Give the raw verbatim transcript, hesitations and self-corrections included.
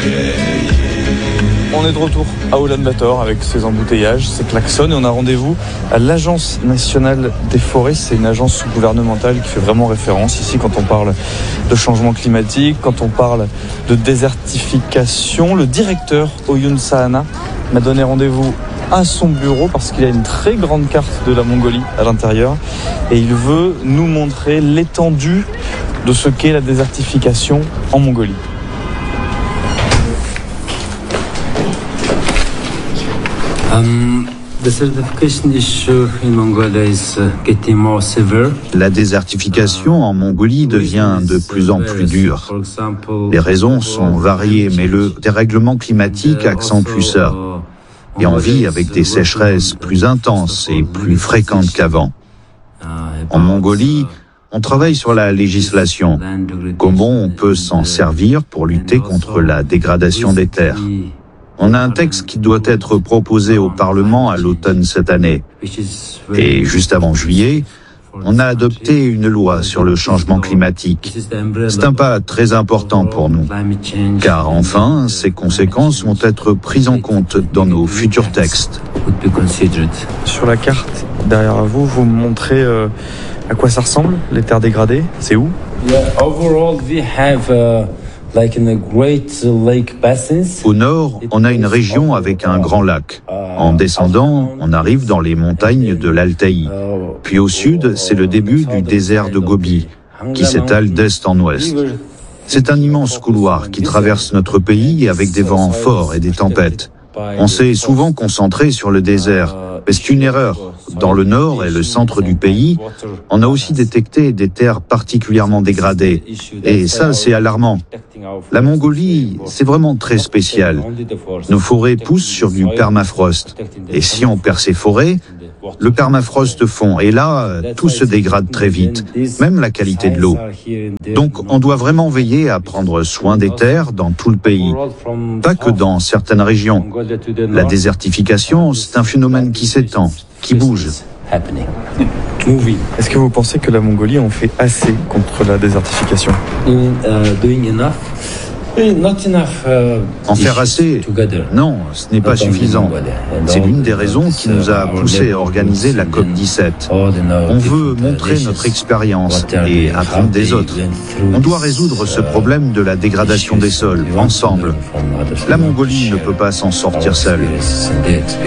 On est de retour à Oulan-Bator avec ses embouteillages, ses klaxons et on a rendez-vous à l'Agence nationale des forêts. C'est une agence gouvernementale qui fait vraiment référence ici quand on parle de changement climatique, quand on parle de désertification. Le directeur Oyun Sahana m'a donné rendez-vous à son bureau parce qu'il a une très grande carte de la Mongolie à l'intérieur et il veut nous montrer l'étendue de ce qu'est la désertification en Mongolie. Um, the certification issue in Mongolia is uh, getting more severe. La désertification en Mongolie devient de plus en plus dure. Les raisons sont variées, mais le dérèglement climatique accentue ça. Et on vit avec des sécheresses plus intenses et plus fréquentes qu'avant. En Mongolie, on travaille sur la législation. Comment on peut s'en servir pour lutter contre la dégradation des terres? On a un texte qui doit être proposé au Parlement à l'automne cette année. Et juste avant juillet, on a adopté une loi sur le changement climatique. C'est un pas très important pour nous, car enfin, ces conséquences vont être prises en compte dans nos futurs textes. Sur la carte derrière vous, vous me montrez euh, à quoi ça ressemble, les terres dégradées. C'est où? Yeah, overall we have uh... Like in the Great Lake Basins. Au nord, on a une région avec un grand lac. En descendant, on arrive dans les montagnes de l'Altaï. Puis au sud, c'est le début du désert de Gobi, qui s'étale d'est en ouest. C'est un immense couloir qui traverse notre pays avec des vents forts et des tempêtes. On s'est souvent concentré sur le désert, mais c'est une erreur. Dans le nord et le centre du pays, on a aussi détecté des terres particulièrement dégradées. Et ça, c'est alarmant. La Mongolie, c'est vraiment très spécial. Nos forêts poussent sur du permafrost. Et si on perd ces forêts, le permafrost fond. Et là, tout se dégrade très vite, même la qualité de l'eau. Donc, on doit vraiment veiller à prendre soin des terres dans tout le pays, pas que dans certaines régions. La désertification, c'est un phénomène qui s'étend, qui bouge. Est-ce que vous pensez que la Mongolie en fait assez contre la désertification? En faire assez? Non, ce n'est pas suffisant. C'est l'une des raisons qui nous a poussé à organiser la COP dix-sept. On veut montrer notre expérience et apprendre des autres. On doit résoudre ce problème de la dégradation des sols, ensemble. La Mongolie ne peut pas s'en sortir seule.